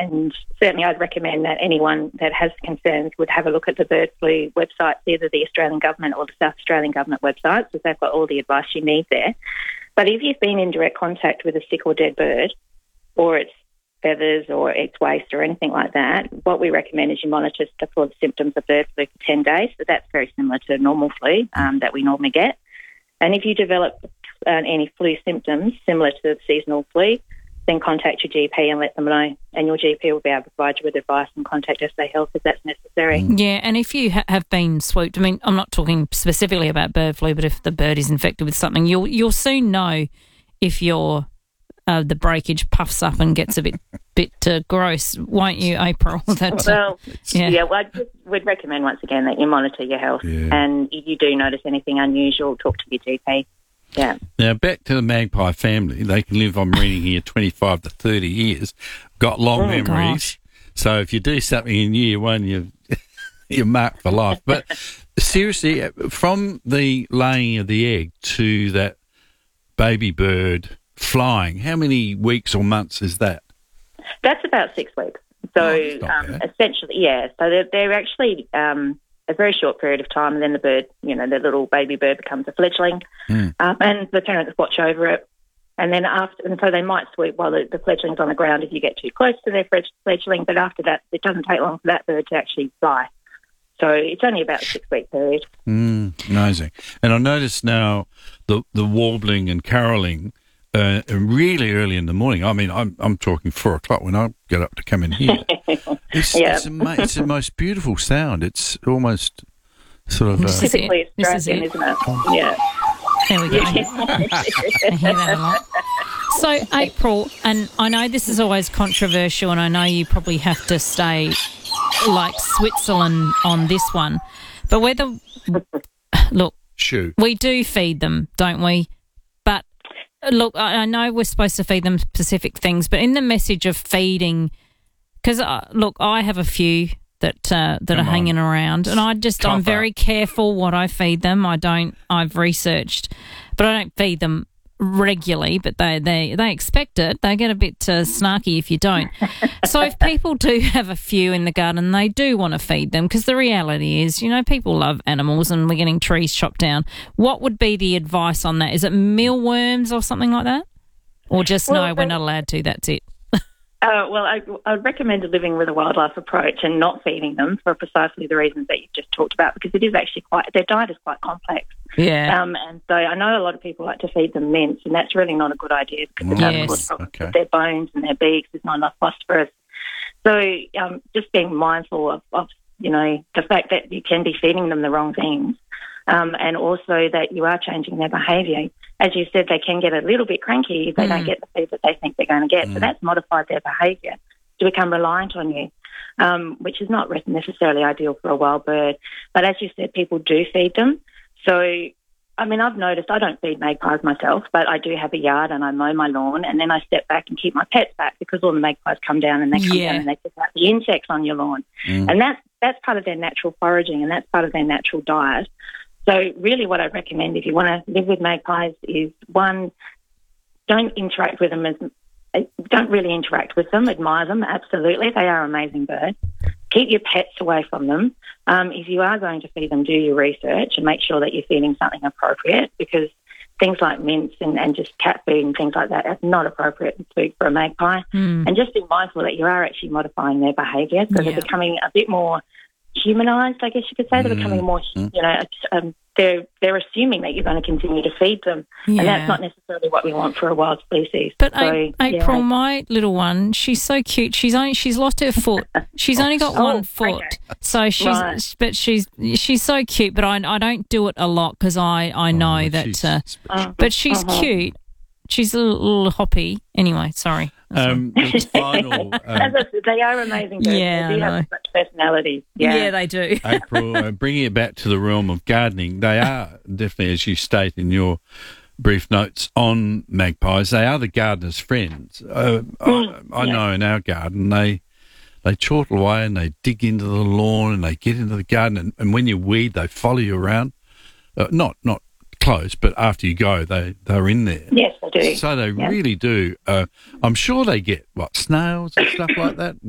and certainly I'd recommend that anyone that has concerns would have a look at the bird flu websites, either the Australian Government or the South Australian Government websites, because they've got all the advice you need there. But if you've been in direct contact with a sick or dead bird, or its feathers or its waste or anything like that, what we recommend is you monitor for the symptoms of bird flu for 10 days. So that's very similar to normal flu that we normally get. And if you develop any flu symptoms similar to the seasonal flu, then contact your GP and let them know. And your GP will be able to provide you with advice and contact SA Health if that's necessary. Yeah, and if you have been swooped, I mean, I'm not talking specifically about bird flu, but if the bird is infected with something, you'll soon know if you're the breakage puffs up and gets a bit gross, won't you, April? Well, I just would recommend once again that you monitor your health, and if you do notice anything unusual, talk to your GP. Yeah. Now, back to the magpie family. They can live, I'm reading here, 25 to 30 years, got long memories. Gosh. So if you do something in year one, you're marked for life. But seriously, from the laying of the egg to that baby bird flying, how many weeks or months is that? That's about 6 weeks. So essentially, so they're actually a very short period of time, and then the bird, the little baby bird becomes a fledgling, and the parents watch over it. And then so they might swoop while the fledgling's on the ground if you get too close to their fledgling, but after that, it doesn't take long for that bird to actually fly. So it's only about a 6-week period. Amazing. And I notice now the warbling and carolling really early in the morning. I mean, I'm talking 4 o'clock when I get up to come in here. It's the most beautiful sound. It's almost sort of... Typically Australian, isn't it? Yeah. There we go. I hear that a lot. So, April, and I know this is always controversial, and I know you probably have to stay like Switzerland on this one, but look, we do feed them, don't we? But look, I know we're supposed to feed them specific things, but in the message of feeding, because look, I have a few that are hanging around, and I'm very careful what I feed them. I've researched, but I don't feed them regularly, but they expect it. They get a bit snarky if you don't. So if people do have a few in the garden, they do want to feed them, because the reality is, people love animals and we're getting trees chopped down. What would be the advice on that? Is it mealworms or something like that? Or just no, we're not allowed to, that's it? Well, I would recommend living with a wildlife approach and not feeding them for precisely the reasons that you've just talked about, because it is actually their diet is quite complex. Yeah. And so I know a lot of people like to feed them mince, and that's really not a good idea, because it does cause problems with their bones and their beaks. There's not enough phosphorus. So just being mindful of the fact that you can be feeding them the wrong things, and also that you are changing their behaviour. As you said, they can get a little bit cranky if they don't get the food that they think they're going to get. So that's modified their behaviour to become reliant on you, which is not necessarily ideal for a wild bird. But as you said, people do feed them. So, I mean, I've noticed I don't feed magpies myself, but I do have a yard and I mow my lawn, and then I step back and keep my pets back, because all the magpies come down and they pick out the insects on your lawn. And that's part of their natural foraging, and that's part of their natural diet. So really what I recommend if you want to live with magpies is, one, don't really interact with them, admire them, absolutely. They are amazing birds. Keep your pets away from them. If you are going to feed them, do your research and make sure that you're feeding something appropriate, because things like mince and just cat food and things like that are not appropriate food for a magpie. And just be mindful that you are actually modifying their behaviour, so they're becoming a bit more humanised, I guess you could say. They're becoming more, they're assuming that you're going to continue to feed them, and that's not necessarily what we want for a wild species. But April, my little one, she's so cute. She's lost her foot. She's only got one foot, so she's so cute. But I don't do it a lot, because I know that. But she's cute. She's a little hoppy. Anyway, sorry. Final, they are amazing birds. Yeah, they do have such personality. Yeah, they do. April, bringing it back to the realm of gardening, they are definitely, as you state in your brief notes on magpies, they are the gardener's friends. I know in our garden they chortle away and they dig into the lawn and they get into the garden, and when you weed, they follow you around. Not close, but after you go, they're in there. Yes, they do. So they really do. I'm sure they get, snails and stuff like that?